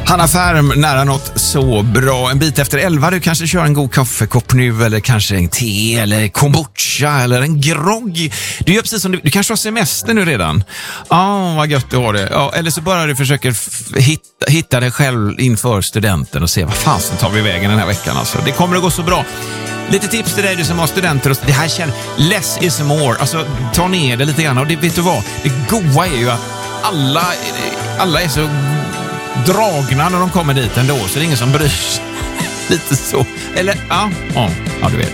Hanna Färm, nära något så bra. En bit efter 11, du kanske kör en god kaffekopp nu, eller kanske en te eller kombucha eller en grogg. Du gör precis som du kanske har semester nu redan. Vad gött du har det. Ja, eller så bara du försöker hitta dig själv inför studenten och se vad fan som tar vi vägen den här veckan. Alltså. Det kommer att gå så bra. Lite tips till dig, du som har studenter. Det här känner less is more. Alltså, ta ner det lite grann. Och det, vet du vad? Det goa är ju att alla är så dragna när de kommer dit ändå, så det är ingen som bryr sig. Lite så. Eller, ja, du vet.